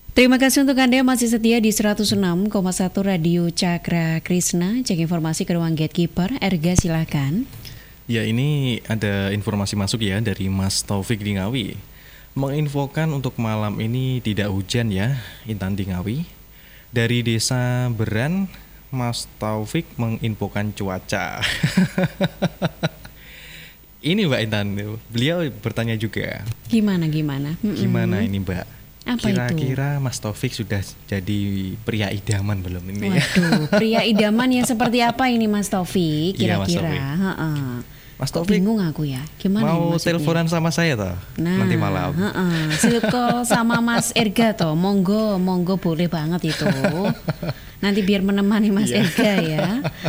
Terima kasih untuk Anda yang masih setia di 106,1 Radio Cakra Krishna. Cek informasi ke ruang gatekeeper. Erga, silakan. Ya, ini ada informasi masuk ya dari Mas Taufik di Ngawi. Menginfokan untuk malam ini tidak hujan ya, Intan di Ngawi. Dari Desa Beran, Mas Taufik menginfokan cuaca. Ini Mbak Intan, beliau bertanya juga. Gimana? Gimana ini Mbak? Apa Kira-kira itu? Mas Taufik sudah jadi pria idaman belum ini? Waduh, pria idaman yang seperti apa ini Mas Taufik? Iya, Mas Kira-kira. Taufik. Kok Mas Taufik bingung aku ya. Gimana mau ini maksudnya? teleponan sama saya toh nanti malam. Silip call sama Mas Erga toh. Monggo boleh banget itu. Nanti biar menemani Mas Iya. Erga ya.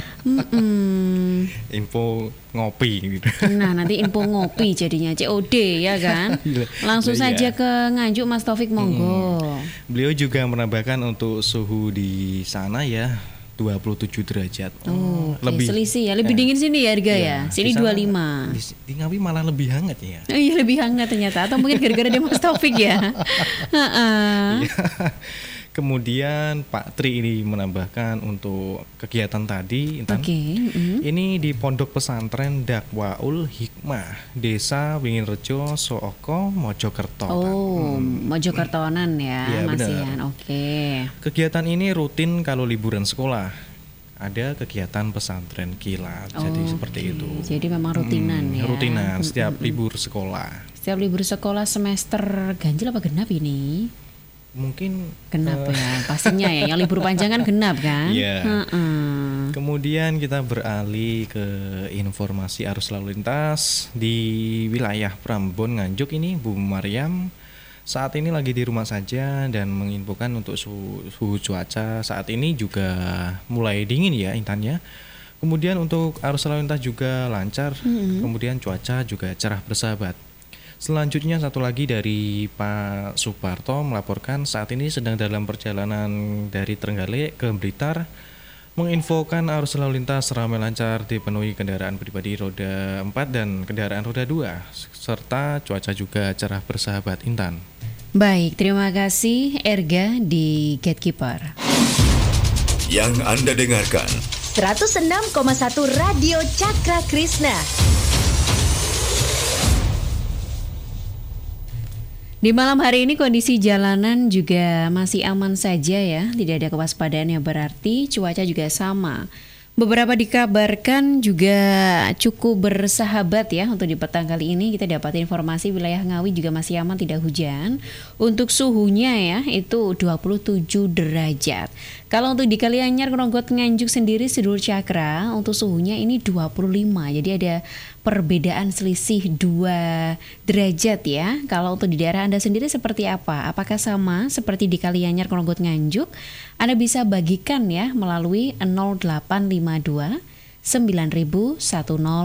Info ngopi gitu. Nah, nanti info ngopi jadinya COD ya kan. Langsung Iya. saja ke Nganjuk Mas Taufik, monggo. Beliau juga menambahkan untuk suhu di sana ya 27 derajat. Oh, oke. Lebih Selisih ya, lebih dingin sini ya Erga ya. Iya, Sini di sana 25. Di Ngawi malah lebih hangat ya. Oh, iya, lebih hangat ternyata. Atau mungkin gara-gara dia Mas Taufik ya. Heeh. Iya. Kemudian Pak Tri ini menambahkan untuk kegiatan tadi Intan. Oke. Ini di Pondok Pesantren Dakwaul Hikmah, Desa Winginrejo, Sooko, Mojokerto. Oh, Mojokertonan ya, Iya, Mas benar. Ian. Oke. Kegiatan ini rutin kalau liburan sekolah. Ada kegiatan pesantren kilat, jadi seperti Oke. itu. Jadi memang rutinan ya. Rutinan setiap libur sekolah. Setiap libur sekolah semester ganjil apa genap ini? Mungkin Genap ya, pastinya ya. Yang libur panjang kan genap kan? Iya. Heeh. Kemudian kita beralih ke informasi arus lalu lintas di wilayah Prambon Nganjuk ini Bu Maryam saat ini lagi di rumah saja dan menginfokan untuk suhu cuaca saat ini juga mulai dingin ya Intan ya. Kemudian untuk arus lalu lintas juga lancar, kemudian cuaca juga cerah bersahabat. Selanjutnya satu lagi dari Pak Suparto melaporkan saat ini sedang dalam perjalanan dari Trenggalek ke Blitar menginfokan arus lalu lintas ramai lancar dipenuhi kendaraan pribadi roda 4 dan kendaraan roda 2 serta cuaca juga cerah bersahabat Intan. Baik, terima kasih Erga di Gatekeeper. Yang Anda dengarkan 106,1 Radio Cakra Krishna. Di malam hari ini kondisi jalanan juga masih aman saja ya, tidak ada kewaspadaan yang berarti, cuaca juga sama. Beberapa dikabarkan juga cukup bersahabat ya untuk di petang kali ini. Kita dapat informasi wilayah Ngawi juga masih aman, tidak hujan. Untuk suhunya ya itu 27 derajat. Kalau untuk di Kalianyar, Kronggot, Nganjuk sendiri sedulur Cakra untuk suhunya ini 25. Jadi ada perbedaan selisih 2 derajat ya. Kalau untuk di daerah Anda sendiri seperti apa? Apakah sama seperti di Kalianyar, Kronggot, Nganjuk? Anda bisa bagikan ya melalui 0852 9010